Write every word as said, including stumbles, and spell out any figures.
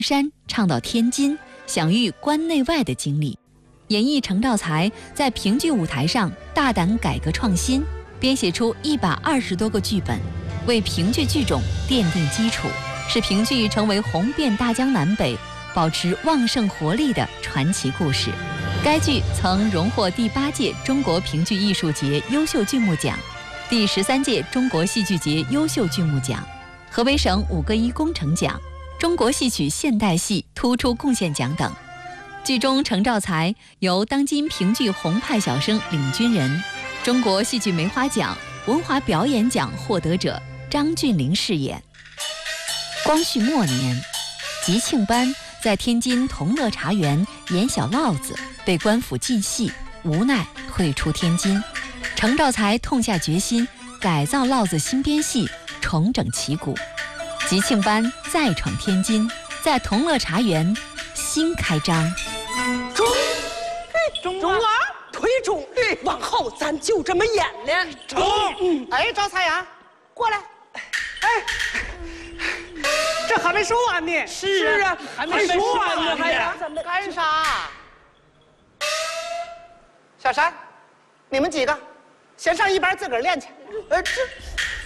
山唱到天津，享誉关内外的经历，演绎程兆才在评剧舞台上大胆改革创新，编写出一百二十多个剧本，为评剧剧种奠定基础，使评剧成为红遍大江南北、保持旺盛活力的传奇故事。该剧曾荣获第八届中国评剧艺术节优秀剧目奖、第十三届中国戏剧节优秀剧目奖、河北省五个一工程奖、中国戏曲现代戏突出贡献奖等。剧中程兆才由当今评剧红派小生领军人、中国戏剧梅花奖、文华表演奖获得者张峻霖饰演。光绪末年，吉庆班在天津同乐茶园演小烙子，被官府禁戏，无奈退出天津。程兆才痛下决心，改造烙子新编戏，重整旗鼓。吉庆班再闯天津，在同乐茶园新开张。 中，中中啊，推中，往后咱就这么演了。中，嗯，哎，赵才呀，过来，哎，这还没说完呢。是啊，还没说完呢，还呀？干啥？小山，你们几个先上一边自个儿练去。呃，这